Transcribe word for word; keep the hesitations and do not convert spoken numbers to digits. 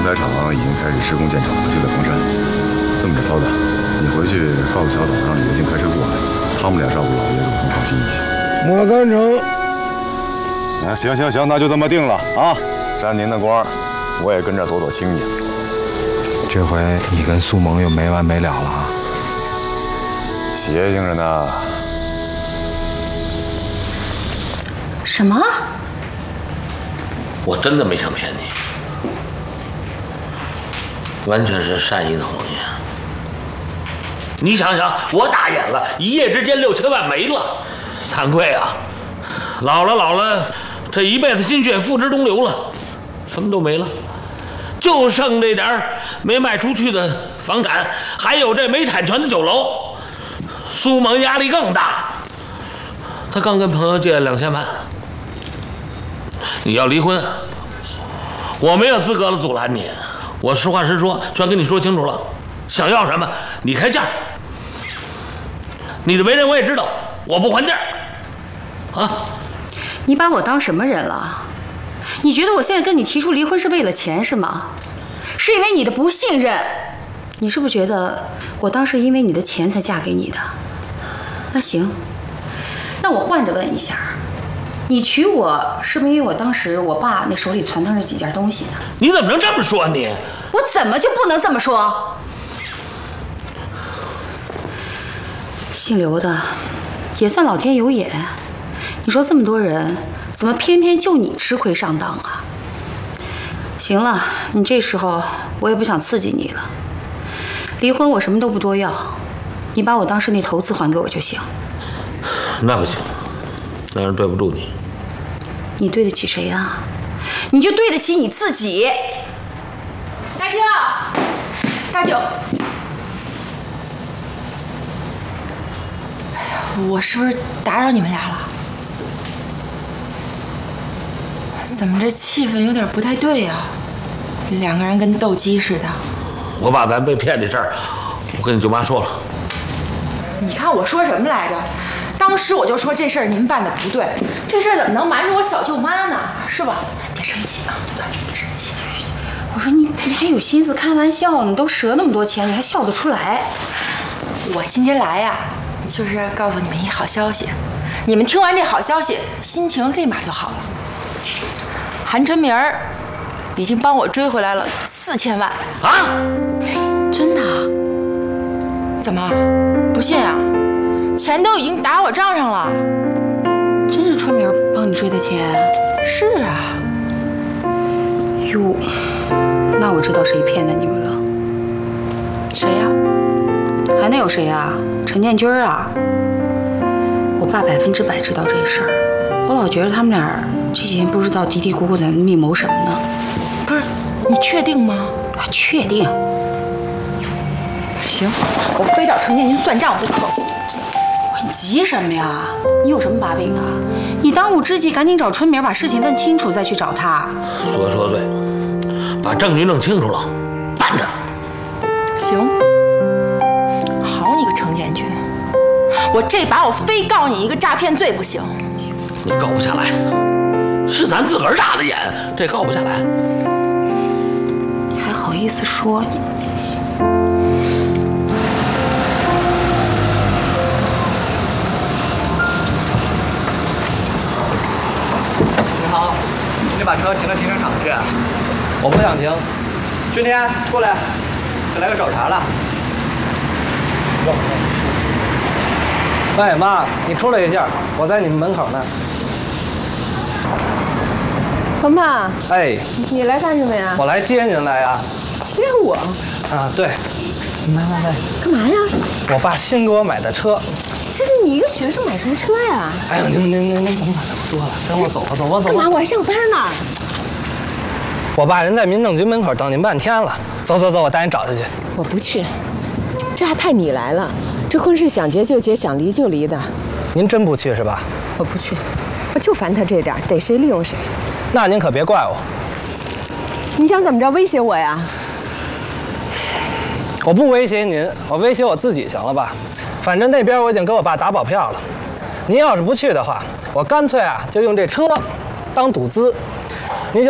材厂已经开始施工建成，就在黄山。这么着，涛子，你回去告诉小岛让李月静开车过来，他们俩照顾老爷子，我更放心一些。 莫干成。 啊，行行行，那就这么定了啊！沾您的光，我也跟着躲躲清静。 这回你跟苏萌又没完没了了啊！ 邪性着呢。 什么？ 我真的没想骗你，完全是善意的谎言。你想想，我打眼了，一夜之间六千万没了，惭愧啊！老了老了，这一辈子心血付之东流了，什么都没了，就剩这点儿没卖出去的房产，还有这没产权的酒楼。苏萌压力更大，他刚跟朋友借了两千万。你要离婚，我没有资格了阻拦你。我实话实说，全跟你说清楚了。想要什么，你开价。你的为人我也知道，我不还价。啊！ 你把我当什么人了？你觉得我现在跟你提出离婚是为了钱是吗？是因为你的不信任。你是不是觉得我当时因为你的钱才嫁给你的？那行，那我换着问一下。你娶我是不是因为我当时我爸那手里传腾着几件东西呢？ 你怎么能这么说你？ 我怎么就不能这么说？姓刘的也算老天有眼，你说这么多人，怎么偏偏就你吃亏上当啊？行了，你这时候我也不想刺激你了。离婚我什么都不多要，你把我当时那投资还给我就行。 那不行，那是对不住你。 你对得起谁啊？你就对得起你自己。大舅，大舅， 哎呀，我是不是打扰你们俩了？怎么这气氛有点不太对呀？两个人跟斗鸡似的。 我把咱被骗这事儿，我跟你舅妈说了。 你看我说什么来着？当时我就说这事儿您办的不对，这事儿怎么能瞒着我小舅妈呢？是吧？别生气啊，别生气。 我说你你还有心思开玩笑呢？都折那么多钱，你还笑得出来？ 我今天来呀，就是告诉你们一好消息。你们听完这好消息，心情立马就好了。韩春明儿已经帮我追回来了四千万啊！ 真的？ 怎么不信啊？钱都已经打我账上了。 真是春明帮你追的钱？ 是啊。 哟，那我知道谁骗的你们了。 谁呀？ 还能有谁啊？陈建军啊！我爸百分之百知道这事儿。我老觉得他们俩这几天不知道嘀嘀咕咕在密谋什么呢。 不是，你确定吗？ 啊，确定。 行，我非找陈建军算账不可。 你急什么呀？你有什么把柄啊？你当务之急赶紧找春明，把事情问清楚，再去找他。 说说对，把证据弄清楚了，办着。 行。好你个陈建军，我这把我非告你一个诈骗罪不行。 你告不下来，是咱自个儿打的眼，这告不下来。 你还好意思说你？ 好，你把车停到停车场去。 我不想停。 君天，过来，再来个找茬了。 喂，妈，你出来一下，我在你们门口呢。 鹏鹏， 哎， 你来干什么呀？ 我来接您来呀。 接我？ 啊，对。来来来， 干嘛呀？ 我爸新给我买的车。 这是你一个学生买什么车呀？ 哎呦，您您您您甭管那么多了，跟我走吧，走吧，走吧。 干嘛？我还上班呢。 我爸人在民政局门口等您半天了。走走走，我带你找他去。 我不去，这还派你来了。这婚事想结就结，想离就离的。 您真不去是吧？ 我不去，我就烦他这点，逮谁利用谁。 那您可别怪我。 你想怎么着威胁我呀？ 我不威胁您，我威胁我自己，行了吧？反正那边我已经给我爸打保票了。您要是不去的话，我干脆啊就用这车当赌资。您就